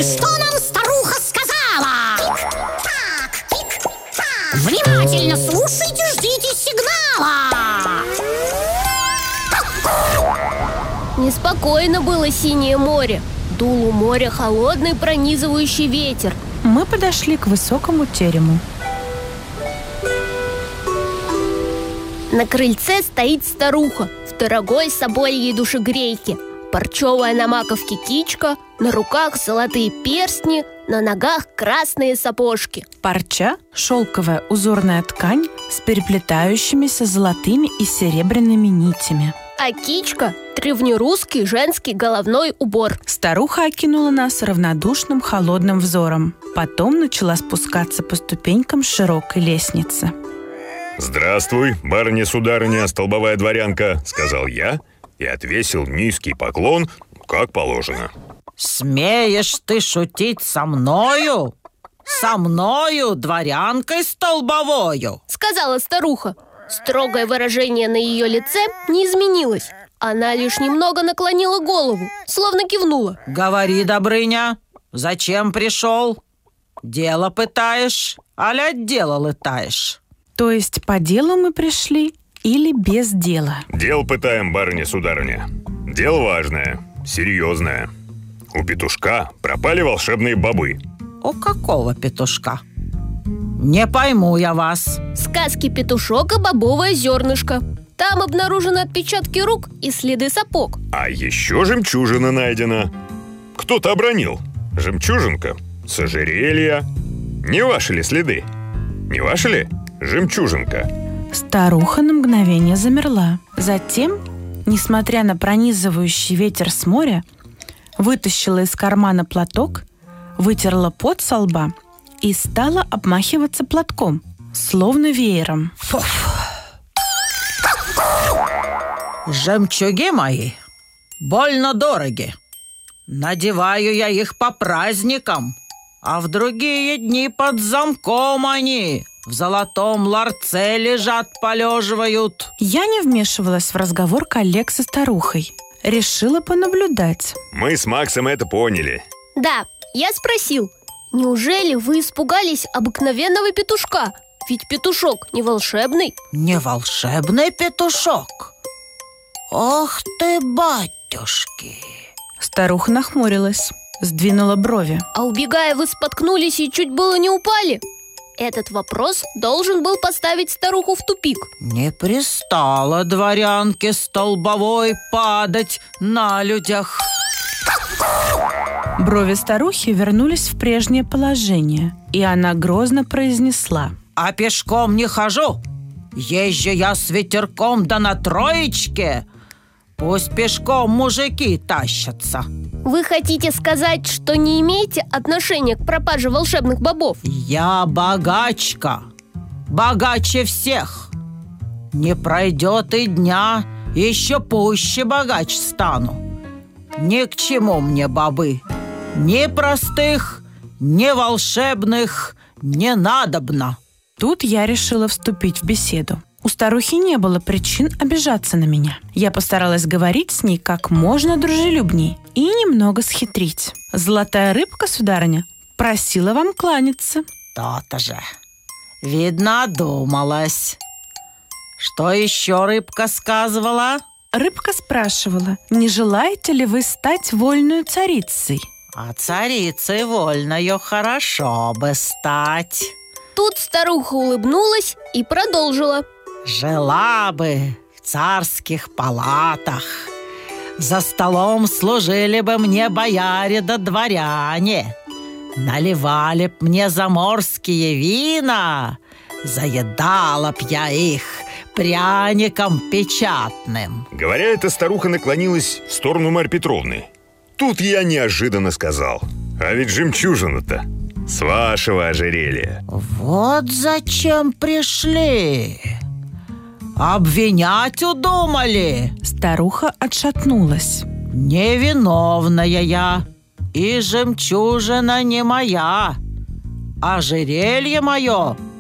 Слушайте, что нам старуха сказала. Тик-так, тик-так. Внимательно слушайте, ждите сигнала. Неспокойно было синее море. Дул у моря холодный пронизывающий ветер. Мы подошли к высокому терему. На крыльце стоит старуха в дорогой собольей душегрейке. Парчевая на маковке кичка, на руках золотые перстни, на ногах красные сапожки. Парча – шелковая узорная ткань с переплетающимися золотыми и серебряными нитями. А кичка – древнерусский женский головной убор. Старуха окинула нас равнодушным холодным взором. Потом начала спускаться по ступенькам широкой лестницы. «Здравствуй, барыня-сударыня, столбовая дворянка», — сказал я и отвесил низкий поклон, как положено. «Смеешь ты шутить со мною? Со мною, дворянкой столбовою?» — сказала старуха. Строгое выражение на ее лице не изменилось. Она лишь немного наклонила голову, словно кивнула. «Говори, Добрыня, зачем пришел? Дело пытаешь, аля дело лытаешь?» То есть по делу мы пришли или без дела? Дело пытаем, барыня-сударыня. Дело важное, серьезное. У петушка пропали волшебные бобы. У какого петушка? Не пойму я вас. Сказки «Петушок» и «Бобовое зернышко». Там обнаружены отпечатки рук и следы сапог. А еще жемчужина найдена. Кто-то обронил. Жемчужинка с ожерелья. Не ваши ли следы? Не ваши ли? Жемчужинка. Старуха на мгновение замерла. Затем, несмотря на пронизывающий ветер с моря, вытащила из кармана платок, вытерла пот со лба и стала обмахиваться платком, словно веером. Жемчуги мои больно дороги. Надеваю я их по праздникам, а в другие дни под замком они в золотом ларце лежат, полеживают. Я не вмешивалась в разговор коллег со старухой. Решила понаблюдать. Мы с Максом это поняли. Да, я спросил, неужели вы испугались обыкновенного петушка? Ведь петушок не волшебный. Не волшебный петушок? Ох ты, батюшки! Старуха нахмурилась, сдвинула брови. А убегая, вы споткнулись и чуть было не упали? Этот вопрос должен был поставить старуху в тупик. Не пристало дворянке столбовой падать на людях. Брови старухи вернулись в прежнее положение, и она грозно произнесла: «А пешком не хожу. Езжу я с ветерком да на троечке. Пусть пешком мужики тащатся». Вы хотите сказать, что не имеете отношения к пропаже волшебных бобов? Я богачка, богаче всех. Не пройдет и дня, еще пуще богач стану. Ни к чему мне бобы. Ни простых, ни волшебных не надобно. Тут я решила вступить в беседу. У старухи не было причин обижаться на меня. Я постаралась говорить с ней как можно дружелюбней и немного схитрить. Золотая рыбка, сударыня, просила вам кланяться. То-то же. Видно, одумалась. Что еще рыбка сказывала? Рыбка спрашивала, не желаете ли вы стать вольную царицей? А царицей вольною хорошо бы стать. Тут старуха улыбнулась и продолжила. Жила бы в царских палатах. За столом служили бы мне бояре да дворяне. Наливали б мне заморские вина. Заедала б я их пряником печатным. Говоря это, старуха наклонилась в сторону Марьи Петровны. Тут я неожиданно сказал: а ведь жемчужина-то с вашего ожерелья. Вот зачем пришли. Обвинять удумали. Старуха отшатнулась. Невиновная я, и жемчужина не моя. Ожерелье мое